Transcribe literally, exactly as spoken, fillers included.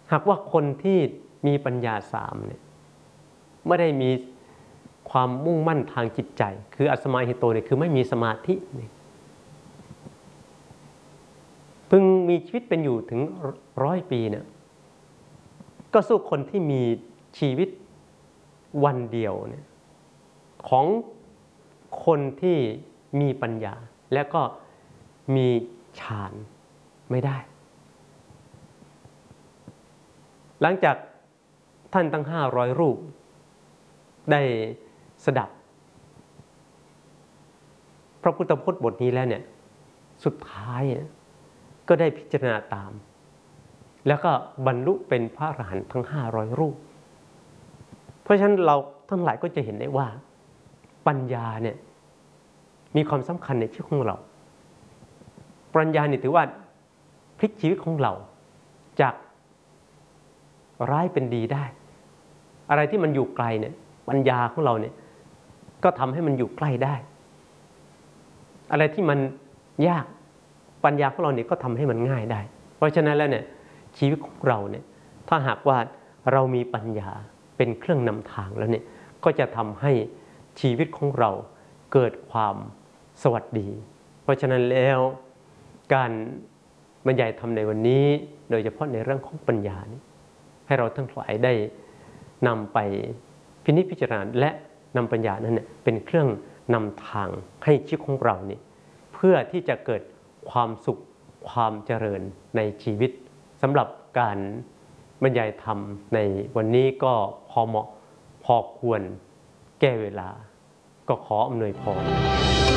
หากว่าคนที่มีปัญญาสามเนี่ยไม่ได้มีความมุ่งมั่นทางจิตใจคืออัสมาหิโตเนี่ยคือไม่มีสมาธิเพิ่งมีชีวิตเป็นอยู่ถึงร้อยปีเนี่ยก็สู้คนที่มีชีวิตวันเดียวเนี่ยของคนที่มีปัญญาและก็มีฌานไม่ได้หลังจากท่านตั้งห้าร้อยรูปได้สดับพระพุทธพจน์บทนี้แล้วเนี่ยสุดท้ายก็ได้พิจารณาตามแล้วก็บรรลุเป็นพระอรหันต์ทั้งห้าร้อยรูปเพราะฉะนั้นเราทั้งหลายก็จะเห็นได้ว่าปัญญาเนี่ยมีความสำคัญในชีวิตของเราปัญญาเนี่ยถือว่าพลิกชีวิตของเราจากร้ายเป็นดีได้อะไรที่มันอยู่ไกลเนี่ยปัญญาของเราเนี่ยก็ทำให้มันอยู่ใกล้ได้อะไรที่มันยากปัญญาของเราเนี่ยก็ทำให้มันง่ายได้เพราะฉะนั้นแล้วเนี่ยชีวิตของเราเนี่ยถ้าหากว่าเรามีปัญญาเป็นเครื่องนำทางแล้วเนี่ยก็จะทำให้ชีวิตของเราเกิดความสวัสดีเพราะฉะนั้นแล้วการบรรยายธรรมในวันนี้โดยเฉพาะในเรื่องของปัญญานี้ให้เราทั้งหลายได้นำไปพินิจพิจารณาและนำปัญญานั้นเนี่ยเป็นเครื่องนำทางให้ชีวิตของเราเนี่ยเพื่อที่จะเกิดความสุขความเจริญในชีวิตสำหรับการบรรยายธรรมในวันนี้ก็พอเหมาะพอควรแก้เวลาก็ขออำนวยพร